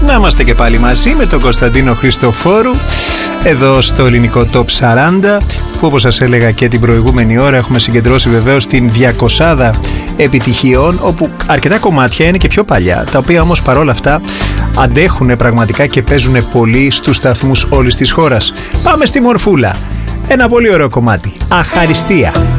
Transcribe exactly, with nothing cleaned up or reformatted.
Να είμαστε και πάλι μαζί με τον Κωνσταντίνο Χριστοφόρου εδώ στο ελληνικό Top σαράντα, που όπως σας έλεγα και την προηγούμενη ώρα έχουμε συγκεντρώσει βεβαίως την διακοσάδα επιτυχιών, όπου αρκετά κομμάτια είναι και πιο παλιά, τα οποία όμως παρόλα αυτά αντέχουν πραγματικά και παίζουν πολύ στους σταθμούς όλης της χώρας. Πάμε στη μορφούλα. Ένα πολύ ωραίο κομμάτι. Αχαριστία.